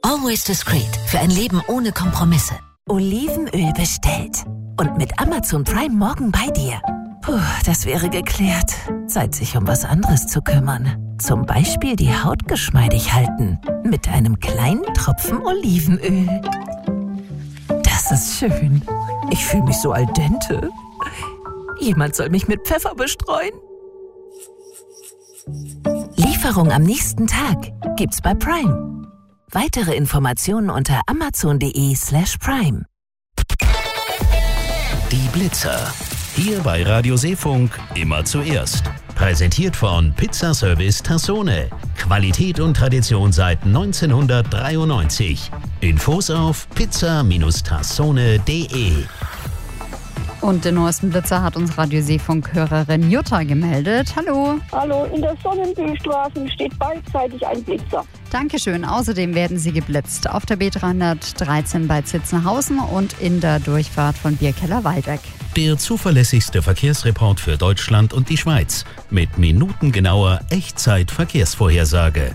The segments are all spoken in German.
Always Discreet für ein Leben ohne Kompromisse. Olivenöl bestellt. Und mit Amazon Prime morgen bei dir. Puh, das wäre geklärt. Zeit, sich um was anderes zu kümmern. Zum Beispiel die Haut geschmeidig halten. Mit einem kleinen Tropfen Olivenöl. Das ist schön. Ich fühle mich so al dente. Jemand soll mich mit Pfeffer bestreuen. Lieferung am nächsten Tag gibt's bei Prime. Weitere Informationen unter amazon.de/prime. Die Blitzer. Hier bei Radio Seefunk immer zuerst. Präsentiert von Pizzaservice Tassone. Qualität und Tradition seit 1993. Infos auf pizza-tassone.de. Und den neuesten Blitzer hat uns Radio Seefunk-Hörerin Jutta gemeldet. Hallo. Hallo, in der Sonnenbühlstraße steht beidseitig ein Blitzer. Dankeschön. Außerdem werden Sie geblitzt auf der B313 bei Zitzenhausen und in der Durchfahrt von Bierkeller-Waldeck. Der zuverlässigste Verkehrsreport für Deutschland und die Schweiz. Mit minutengenauer Echtzeit-Verkehrsvorhersage.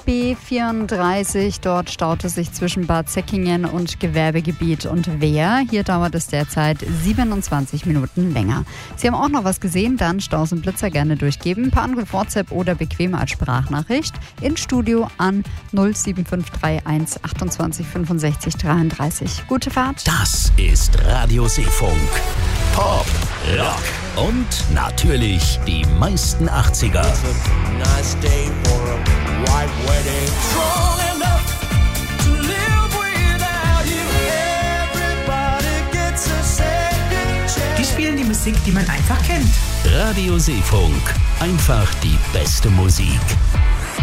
B34, dort staut es sich zwischen Bad Säckingen und Gewerbegebiet und Wehr. Hier dauert es derzeit 27 Minuten länger. Sie haben auch noch was gesehen, dann Staus und Blitzer gerne durchgeben. Per Anruf, WhatsApp oder bequem als Sprachnachricht ins Studio an 07531 28 65 33. Gute Fahrt. Das ist Radio Seefunk. Pop, Rock und natürlich die meisten 80er. Die spielen die Musik, die man einfach kennt. Radio Seefunk. Einfach die beste Musik.